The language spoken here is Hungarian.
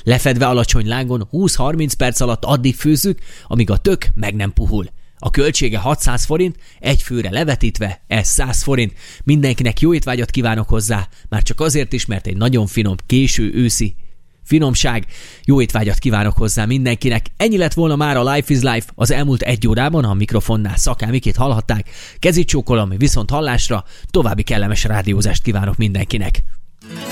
Lefedve alacsony lángon 20-30 perc alatt addig főzzük, amíg a tök meg nem puhul. A költsége 600 forint, egy főre levetítve, ez 100 forint. Mindenkinek jó étvágyat kívánok hozzá, már csak azért is, mert egy nagyon finom, késő őszi finomság. Jó étvágyat kívánok hozzá mindenkinek. Ennyi lett volna már a Life is Life az elmúlt 1 órában, a mikrofonnál Szaká Mikét hallhatták. Kezit csókolom, viszont hallásra, további kellemes rádiózást kívánok mindenkinek.